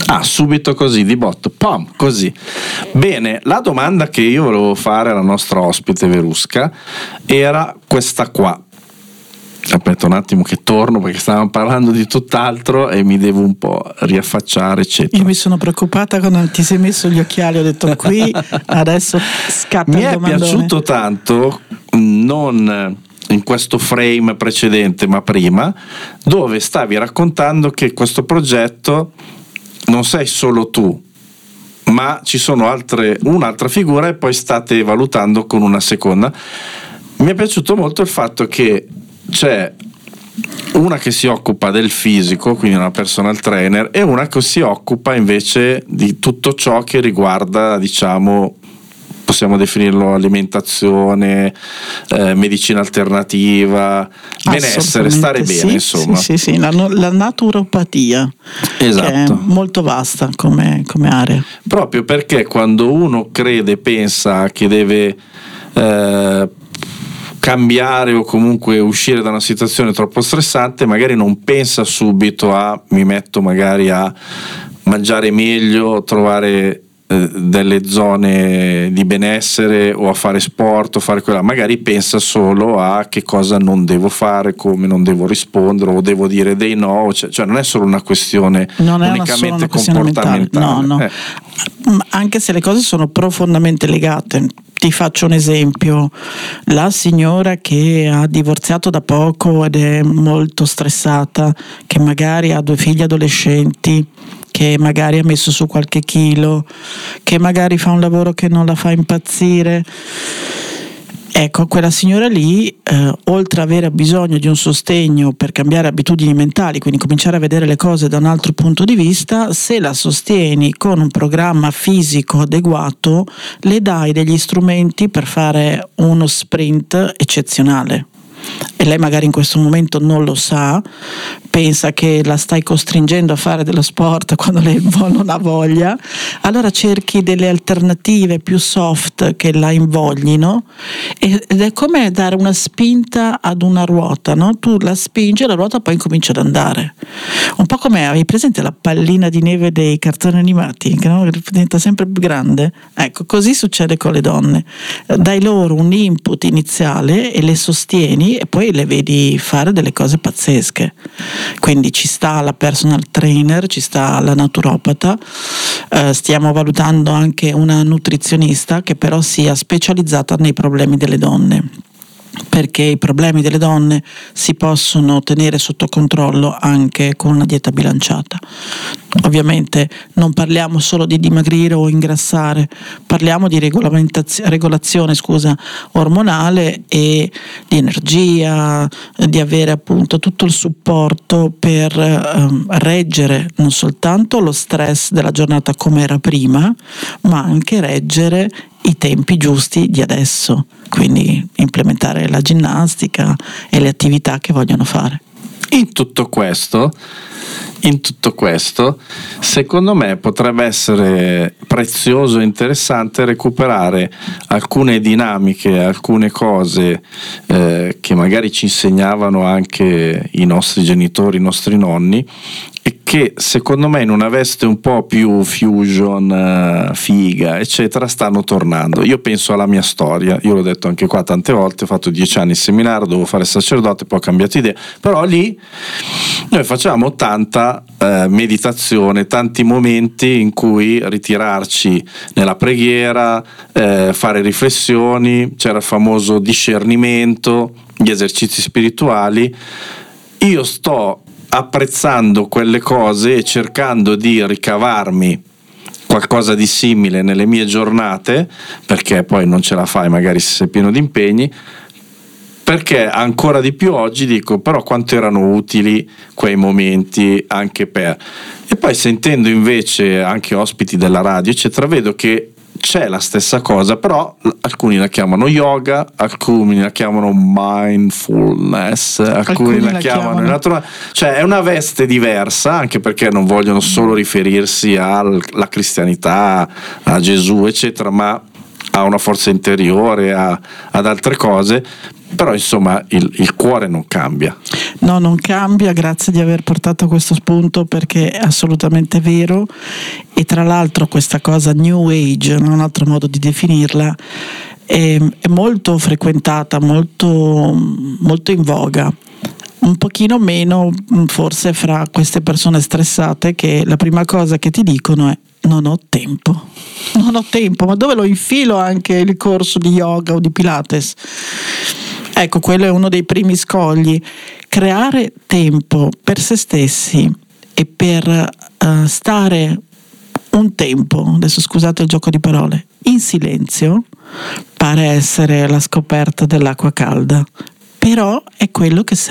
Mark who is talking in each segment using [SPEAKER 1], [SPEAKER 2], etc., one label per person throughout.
[SPEAKER 1] Ah, subito così, di botto, pam, così. Bene, la domanda che io volevo fare alla nostra ospite Verusca era questa qua. Aspetta un attimo che torno perché stavamo parlando di tutt'altro e mi devo un po' riaffacciare, eccetera.
[SPEAKER 2] Io mi sono preoccupata quando ti sei messo gli occhiali, ho detto qui adesso scatta il domandone.
[SPEAKER 1] Mi è piaciuto tanto, non in questo frame precedente ma prima, dove stavi raccontando che questo progetto non sei solo tu, ma ci sono un'altra figura e poi state valutando con una seconda. Mi è piaciuto molto il fatto che c'è una che si occupa del fisico, quindi una personal trainer, e una che si occupa invece di tutto ciò che riguarda, diciamo, possiamo definirlo alimentazione, medicina alternativa, benessere, stare bene,
[SPEAKER 2] sì,
[SPEAKER 1] insomma.
[SPEAKER 2] Sì, la naturopatia,
[SPEAKER 1] esatto,
[SPEAKER 2] che è molto vasta come area.
[SPEAKER 1] Proprio perché quando uno crede, pensa che deve cambiare o comunque uscire da una situazione troppo stressante, magari non pensa subito mi metto magari a mangiare meglio, trovare delle zone di benessere o a fare sport o fare quella, magari pensa solo a che cosa non devo fare, come non devo rispondere o devo dire dei no, cioè non è solo una questione unicamente comportamentale.
[SPEAKER 2] No. Anche se le cose sono profondamente legate. Ti faccio un esempio: la signora che ha divorziato da poco ed è molto stressata, che magari ha 2 figli adolescenti, che magari ha messo su qualche chilo, che magari fa un lavoro che non la fa impazzire. Ecco, quella signora lì, oltre ad avere bisogno di un sostegno per cambiare abitudini mentali, quindi cominciare a vedere le cose da un altro punto di vista, se la sostieni con un programma fisico adeguato, le dai degli strumenti per fare uno sprint eccezionale. E lei magari in questo momento non lo sa, pensa che la stai costringendo a fare dello sport quando lei non ha voglia, allora cerchi delle alternative più soft che la invoglino, ed è come dare una spinta ad una ruota, no? Tu la spingi e la ruota poi comincia ad andare, un po' come avevi presente la pallina di neve dei cartoni animati, che no? Diventa sempre più grande. Ecco, così succede con le donne, dai loro un input iniziale e le sostieni e poi le vedi fare delle cose pazzesche. Quindi ci sta la personal trainer, ci sta la naturopata, stiamo valutando anche una nutrizionista che però sia specializzata nei problemi delle donne, perché i problemi delle donne si possono tenere sotto controllo anche con una dieta bilanciata. Ovviamente non parliamo solo di dimagrire o ingrassare, parliamo di regolazione ormonale e di energia, di avere appunto tutto il supporto per reggere non soltanto lo stress della giornata come era prima, ma anche reggere i tempi giusti di adesso, quindi implementare la ginnastica e le attività che vogliono fare.
[SPEAKER 1] In tutto questo, secondo me potrebbe essere prezioso e interessante recuperare alcune dinamiche, alcune cose che magari ci insegnavano anche i nostri genitori, i nostri nonni, e che secondo me in una veste un po' più fusion, figa, eccetera, stanno tornando. Io penso alla mia storia, io l'ho detto anche qua tante volte, ho fatto 10 anni in seminario, dovevo fare sacerdote, poi ho cambiato idea, però lì noi facevamo tanta meditazione, tanti momenti in cui ritirarci nella preghiera, fare riflessioni, c'era il famoso discernimento, gli esercizi spirituali. Io sto apprezzando quelle cose e cercando di ricavarmi qualcosa di simile nelle mie giornate, perché poi non ce la fai magari se sei pieno di impegni, perché ancora di più oggi dico però quanto erano utili quei momenti anche per. E poi sentendo invece anche ospiti della radio eccetera, vedo che c'è la stessa cosa, però alcuni la chiamano yoga, alcuni la chiamano mindfulness, alcuni la chiamano naturale, cioè è una veste diversa, anche perché non vogliono solo riferirsi alla cristianità, a Gesù eccetera, ma a una forza interiore, ad altre cose, però insomma il cuore non cambia.
[SPEAKER 2] No, non cambia, grazie di aver portato questo spunto, perché è assolutamente vero. E tra l'altro questa cosa New Age, non un altro modo di definirla, è molto frequentata, molto, molto in voga. Un pochino meno forse fra queste persone stressate, che la prima cosa che ti dicono è: non ho tempo, ma dove lo infilo anche il corso di yoga o di Pilates? Ecco, quello è uno dei primi scogli. Creare tempo per se stessi e per stare un tempo, adesso scusate il gioco di parole, in silenzio, pare essere la scoperta dell'acqua calda. Però è quello che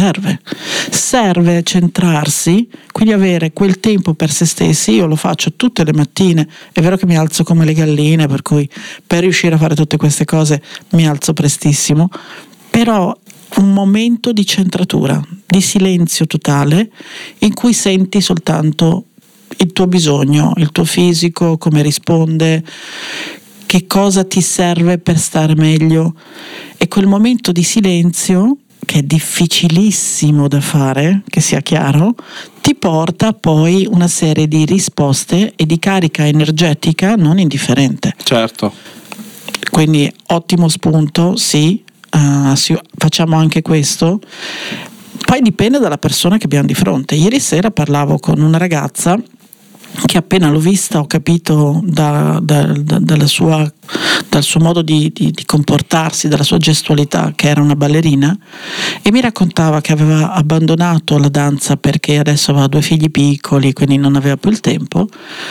[SPEAKER 2] serve centrarsi, quindi avere quel tempo per se stessi. Io lo faccio tutte le mattine, è vero che mi alzo come le galline, per cui per riuscire a fare tutte queste cose mi alzo prestissimo, però un momento di centratura, di silenzio totale, in cui senti soltanto il tuo bisogno, il tuo fisico, come risponde, che cosa ti serve per stare meglio. E quel momento di silenzio, che è difficilissimo da fare, che sia chiaro, ti porta poi una serie di risposte e di carica energetica non indifferente.
[SPEAKER 1] Certo.
[SPEAKER 2] Quindi ottimo spunto, sì, facciamo anche questo. Poi dipende dalla persona che abbiamo di fronte. Ieri sera parlavo con una ragazza che appena l'ho vista ho capito dal suo modo di comportarsi, dalla sua gestualità, che era una ballerina, e mi raccontava che aveva abbandonato la danza perché adesso aveva 2 figli piccoli, quindi non aveva più il tempo,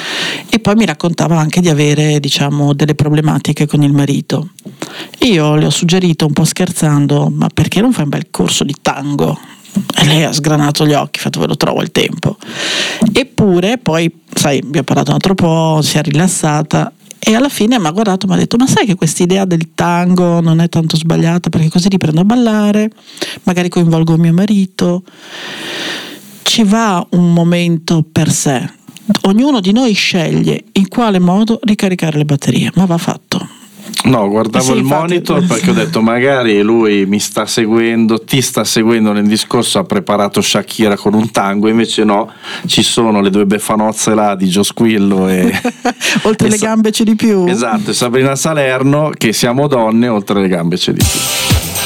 [SPEAKER 2] e poi mi raccontava anche di avere, diciamo, delle problematiche con il marito. Io le ho suggerito, un po' scherzando: ma perché non fai un bel corso di tango? E lei ha sgranato gli occhi, ha fatto: ve lo trovo il tempo. Eppure poi, sai, abbiamo parlato un altro po', si è rilassata e alla fine mi ha guardato e mi ha detto: ma sai che quest'idea del tango non è tanto sbagliata, perché così riprendo a ballare, magari coinvolgo mio marito. Ci va un momento per sé, ognuno di noi sceglie in quale modo ricaricare le batterie, ma va fatto.
[SPEAKER 1] No, guardavo il monitor perché ho detto magari lui mi sta seguendo, ti sta seguendo nel discorso, ha preparato Shakira con un tango, invece no, ci sono le 2 Beffanozze là di Gio Squillo e
[SPEAKER 2] oltre le gambe c'è di più.
[SPEAKER 1] Esatto, e Sabrina Salerno, che siamo donne, oltre le gambe c'è di più.